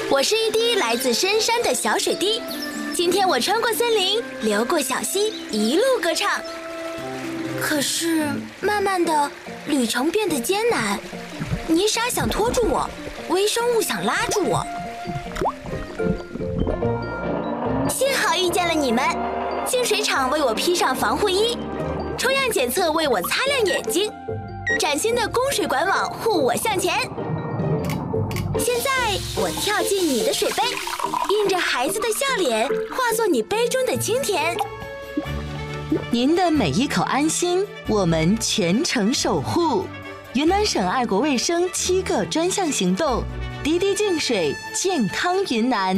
我是一滴来自深山的小水滴，今天我穿过森林，流过小溪，一路歌唱。可是慢慢的，旅程变得艰难，泥沙想拖住我，微生物想拉住我。幸好遇见了你们，净水厂为我披上防护衣，抽样检测为我擦亮眼睛，崭新的供水管网护我向前。现在我跳进你的水杯，映着孩子的笑脸，化作你杯中的清甜。 您的每一口安心，我们全程守护。云南省爱国卫生7个专项行动，滴滴净水，健康云南。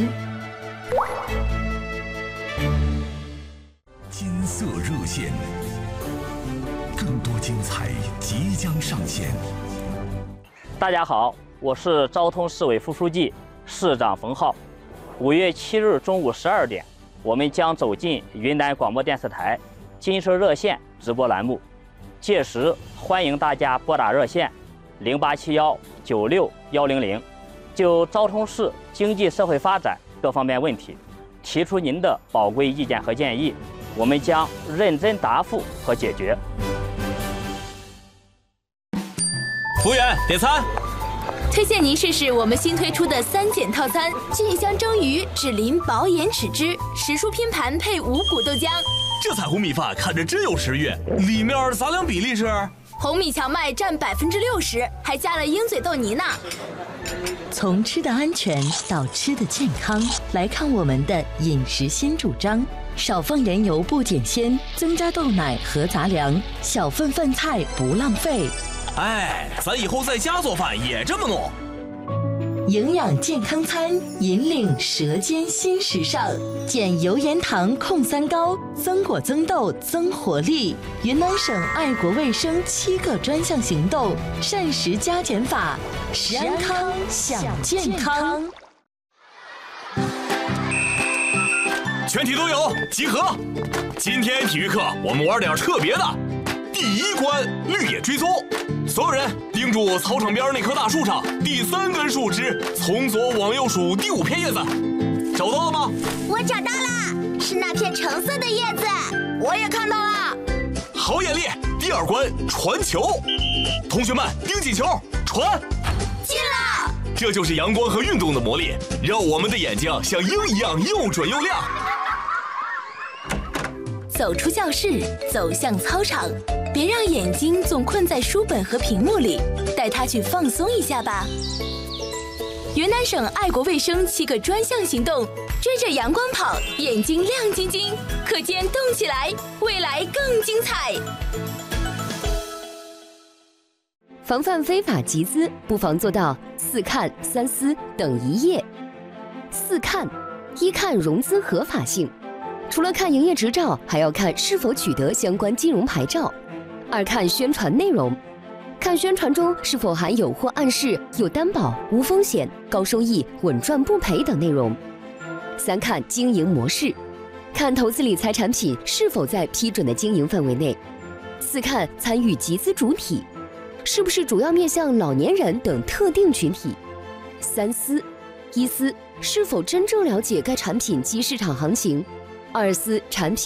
金色热线，更多精彩即将上线。 大家好，我是昭通市委副书记、市长冯浩。5月7日中午12点，我们将走进云南广播电视台金色热线直播栏目，届时欢迎大家拨打热线0871961100，就昭通市经济社会发展各方面问题提出您的宝贵意见和建议，我们将认真答复和解决。 服务员，点餐。 推荐您试试我们新推出的3减套餐：菌香蒸鱼、脂淋薄盐豉汁、时蔬拼盘配五谷豆浆。 这彩虹米饭看着真有食欲，里面杂粮比例是？ 红米荞麦占60%，还加了鹰嘴豆泥呢。 从吃的安全到吃的健康，来看我们的饮食新主张：少放盐油不减鲜，增加豆奶和杂粮，小份饭菜不浪费。 哎，咱以后在家做饭也这么弄。 营养健康餐，引领舌尖新时尚，减油盐糖控三高，增果增豆增活力。云南省爱国卫生7个专项行动，膳食加减法，食安康享健康。 全体都有集合。今天体育课我们玩点特别的。第1关绿野追踪，所有人盯住操场边那棵大树上第3根树枝，从左往右数第5片叶子，找到了吗？ 我找到了，是那片橙色的叶子。我也看到了。 好眼力。第2关传球，同学们盯紧球，传。 进了。 这就是阳光和运动的魔力，让我们的眼睛像鹰一样又准又亮。 走出教室，走向操场，别让眼睛总困在书本和屏幕里，带它去放松一下吧。云南省爱国卫生7个专项行动，追着阳光跑，眼睛亮晶晶，课间动起来，未来更精彩。 防范非法集资，不妨做到4看3思等1业。4看：1看融资合法性。除了看营业执照，还要看是否取得相关金融牌照。2看宣传内容，看宣传中是否含有或暗示有担保、无风险、高收益、稳赚不赔等内容。3看经营模式，看投资理财产品是否在批准的经营范围内。4看参与集资主体，是不是主要面向老年人等特定群体。3思：1思是否真正了解该产品及市场行情。2思产品